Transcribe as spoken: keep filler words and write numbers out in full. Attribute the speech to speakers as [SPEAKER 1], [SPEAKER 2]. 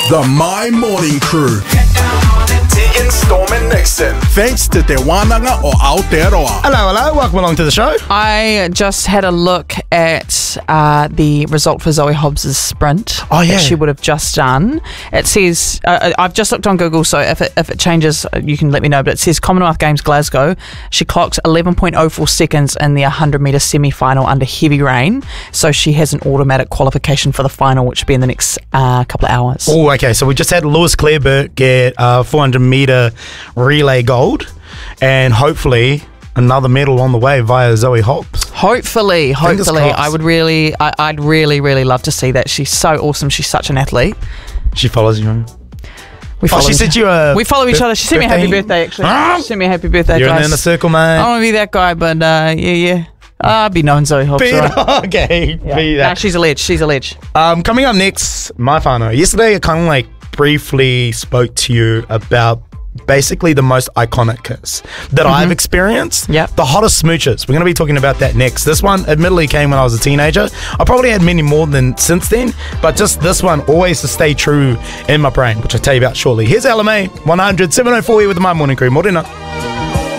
[SPEAKER 1] The My Morning Crew. Deacon, Storm and Nixon. Thanks to Te Wānanga o Aotearoa.
[SPEAKER 2] Hello, hello. Welcome along to the show.
[SPEAKER 3] I just had a look at uh, the result for Zoe Hobbs' sprint
[SPEAKER 2] Oh, yeah.
[SPEAKER 3] that she would have just done. It says, uh, I've just looked on Google, so if it, if it changes, you can let me know, but it says Commonwealth Games Glasgow. She clocked eleven point oh four seconds in the one hundred metre semi-final under heavy rain, so she has an automatic qualification for the final, which will be in the next uh, couple of hours.
[SPEAKER 2] Oh, okay. So we just had Lewis Clareburt get uh, four hundred metre relay gold, and hopefully another medal on the way via Zoe Hobbs.
[SPEAKER 3] Hopefully,
[SPEAKER 2] Fingers
[SPEAKER 3] hopefully.
[SPEAKER 2] crossed.
[SPEAKER 3] I would really, I, I'd really, really love to see that. She's so awesome. She's such an athlete.
[SPEAKER 2] She follows you.
[SPEAKER 3] We
[SPEAKER 2] Oh,
[SPEAKER 3] follow
[SPEAKER 2] she
[SPEAKER 3] each-
[SPEAKER 2] sent you a.
[SPEAKER 3] We follow each
[SPEAKER 2] bir-
[SPEAKER 3] other. She sent me a happy birthday, actually.
[SPEAKER 2] Ah!
[SPEAKER 3] She sent me a happy birthday,
[SPEAKER 2] You're in
[SPEAKER 3] guys.
[SPEAKER 2] the inner circle,
[SPEAKER 3] I
[SPEAKER 2] mate.
[SPEAKER 3] don't want to be that guy, but uh, yeah, yeah. I'll be known Zoe Hobbs.
[SPEAKER 2] Be
[SPEAKER 3] right?
[SPEAKER 2] okay.
[SPEAKER 3] Yeah.
[SPEAKER 2] Be
[SPEAKER 3] Nah,
[SPEAKER 2] that.
[SPEAKER 3] she's a ledge. She's a ledge.
[SPEAKER 2] Um, coming up next, my whānau. Yesterday, I kind of like briefly spoke to you about basically the most iconic kiss that I've experienced.
[SPEAKER 3] Yep.
[SPEAKER 2] The hottest smooches. We're going to be talking about that next. This one admittedly came when I was a teenager. I probably had many more than since then, but just this one always to stay true in my brain, which I'll tell you about shortly. Here's L M A one hundred, seven oh four here with the My Morning Crew. Morena.